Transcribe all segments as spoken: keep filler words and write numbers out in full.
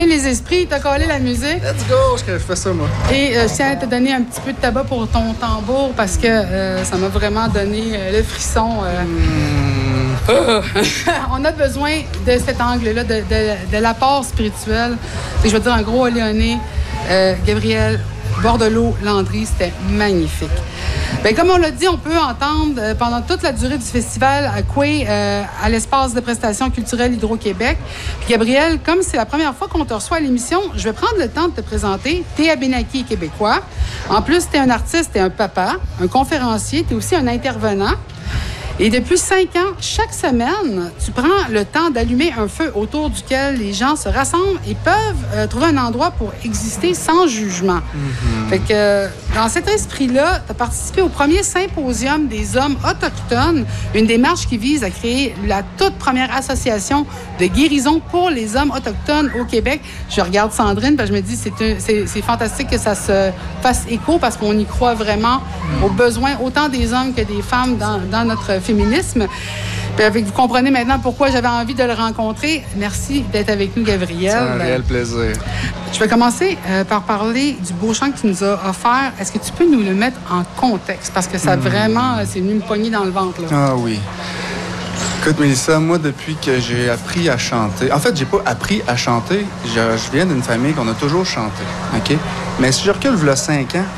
les esprits, t'as collé la musique. Let's go, je fais ça, moi. Et euh, je tiens à te donner un petit peu de tabac pour ton tambour parce que euh, ça m'a vraiment donné euh, le frisson. Euh... Mm. On a besoin de cet angle-là, de, de, de l'apport spirituel. Et je veux dire, un gros Léoné, euh, Gabriel, Bordelot, Landry, c'était magnifique. Bien, comme on l'a dit, on peut entendre euh, pendant toute la durée du festival à Coué, euh, à l'espace de prestations culturelles Hydro-Québec. Puis Gabriel, comme c'est la première fois qu'on te reçoit à l'émission, je vais prendre le temps de te présenter. Tu es Abénaquis québécois. En plus, tu es un artiste, tu es un papa, un conférencier, tu es aussi un intervenant. Et depuis cinq ans, chaque semaine, tu prends le temps d'allumer un feu autour duquel les gens se rassemblent et peuvent euh, trouver un endroit pour exister sans jugement. Mm-hmm. Fait que, euh, dans cet esprit-là, tu as participé au premier symposium des hommes autochtones, une démarche qui vise à créer la toute première association de guérison pour les hommes autochtones au Québec. Je regarde Sandrine, parce que je me dis c'est c'est c'est fantastique que ça se fasse écho parce qu'on y croit vraiment mm. aux besoins autant des hommes que des femmes dans, dans notre féminisme. Puis avec, vous comprenez maintenant pourquoi j'avais envie de le rencontrer. Merci d'être avec nous, Gabriel. C'est un réel plaisir. Je vais commencer euh, par parler du beau chant que tu nous as offert. Est-ce que tu peux nous le mettre en contexte? Parce que ça, mmh. vraiment, c'est venu me pogner dans le ventre. Là. Ah oui. Écoute, Mélissa, moi, depuis que j'ai appris à chanter... En fait, j'ai pas appris à chanter. Je, je viens d'une famille qu'on a toujours chanté, OK? Mais si je recule, il y a cinq ans,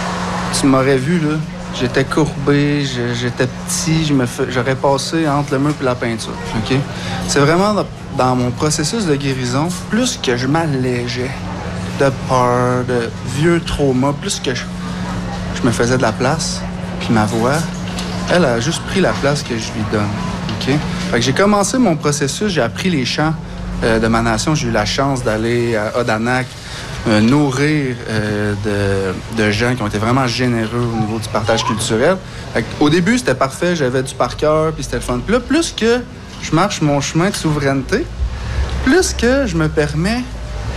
tu m'aurais vu, là... J'étais courbé, j'étais petit, je me fais, j'aurais passé entre le mur et la peinture. Okay? C'est vraiment dans mon processus de guérison, plus que je m'allégeais de peur, de vieux traumas, plus que je, je me faisais de la place, puis ma voix, elle a juste pris la place que je lui donne. Okay? Fait que j'ai commencé mon processus, j'ai appris les chants euh, de ma nation, j'ai eu la chance d'aller à Odanak, Euh, nourrir euh, de, de gens qui ont été vraiment généreux au niveau du partage culturel. Fait, au début, c'était parfait, j'avais du par cœur, puis c'était le fun. Puis là, plus que je marche mon chemin de souveraineté, plus que je me permets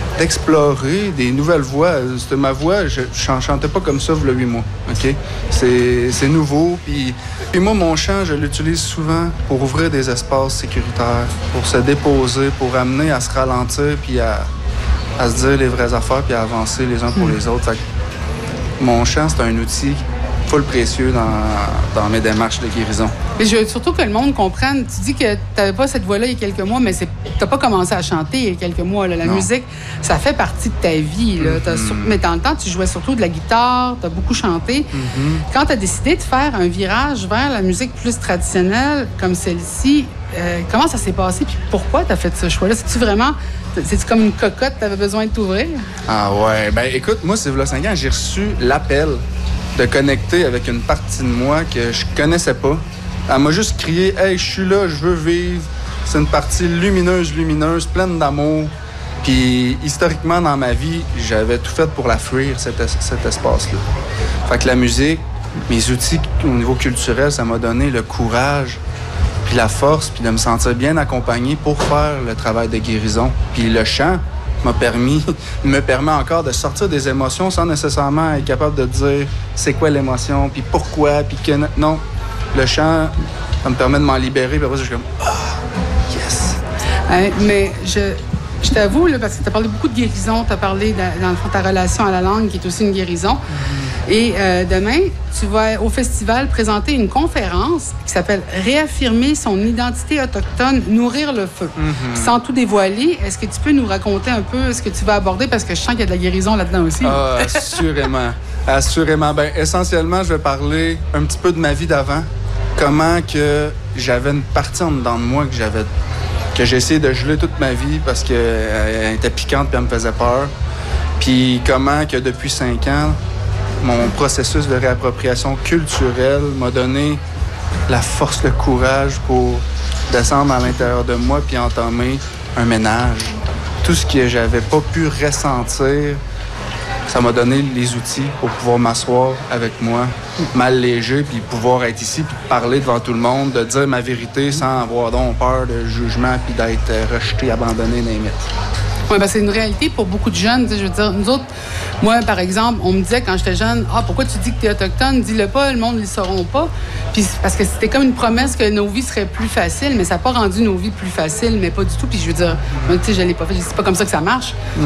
d'explorer des nouvelles voies. C'était ma voix, je ne chantais pas comme ça il y a huit mois. OK? C'est, c'est nouveau. Puis, puis moi, mon chant, je l'utilise souvent pour ouvrir des espaces sécuritaires, pour se déposer, pour amener à se ralentir, puis à... à se dire les vraies affaires puis à avancer les uns pour mmh. les autres. Fait que mon chant, c'est un outil full précieux dans, dans mes démarches de guérison. Mais je veux surtout que le monde comprenne. Tu dis que tu n'avais pas cette voix-là il y a quelques mois, mais tu n'as pas commencé à chanter il y a quelques mois. Là. La non. musique, ça fait partie de ta vie. Là. Mmh. Sur... Mais dans le temps, tu jouais surtout de la guitare, tu as beaucoup chanté. Mmh. Quand tu as décidé de faire un virage vers la musique plus traditionnelle, comme celle-ci, euh, comment ça s'est passé? Puis pourquoi tu as fait ce choix-là? C'est-tu vraiment... C'est-tu comme une cocotte, tu avais besoin de t'ouvrir? Ah ouais. Ben écoute, moi, c'est il y a cinq ans, j'ai reçu l'appel de connecter avec une partie de moi que je connaissais pas. Elle m'a juste crié « Hey, je suis là, je veux vivre. » C'est une partie lumineuse, lumineuse, pleine d'amour. Puis historiquement, dans ma vie, j'avais tout fait pour la fuir, cet, es- cet espace-là. Fait que la musique, mes outils au niveau culturel, ça m'a donné le courage puis la force, puis de me sentir bien accompagné pour faire le travail de guérison. Puis le chant m'a permis, me permet encore de sortir des émotions sans nécessairement être capable de dire c'est quoi l'émotion, puis pourquoi, puis que... Non, le chant, ça me permet de m'en libérer, puis après, je suis comme « Ah, yes! Euh, » Mais je... Je t'avoue, là, parce que tu as parlé beaucoup de guérison, tu as parlé, de, dans le fond, ta relation à la langue, qui est aussi une guérison. Mm-hmm. Et euh, demain, tu vas au festival présenter une conférence qui s'appelle « Réaffirmer son identité autochtone, nourrir le feu mm-hmm. ». Sans tout dévoiler, est-ce que tu peux nous raconter un peu ce que tu vas aborder? Parce que je sens qu'il y a de la guérison là-dedans aussi. Ah, assurément. Assurément. Bien, essentiellement, je vais parler un petit peu de ma vie d'avant. Comment que j'avais une partie en dedans de moi que j'avais... que j'ai essayé de geler toute ma vie parce qu'elle était piquante et elle me faisait peur. Puis comment que depuis cinq ans, mon processus de réappropriation culturelle m'a donné la force, le courage pour descendre à l'intérieur de moi puis entamer un ménage. Tout ce que j'avais pas pu ressentir, ça m'a donné les outils pour pouvoir m'asseoir avec moi, m'alléger, puis pouvoir être ici, puis parler devant tout le monde, de dire ma vérité sans avoir donc peur de jugement, puis d'être rejeté, abandonné, n'importe. Oui, ben c'est une réalité pour beaucoup de jeunes. Je veux dire, nous autres, moi, par exemple, on me disait quand j'étais jeune, « Ah, pourquoi tu dis que tu es autochtone? Dis-le pas, le monde ne le sauront pas. » Puis parce que c'était comme une promesse que nos vies seraient plus faciles, mais ça n'a pas rendu nos vies plus faciles, mais pas du tout. Puis je veux dire, tu sais, je l'ai pas fait, c'est pas comme ça que ça marche.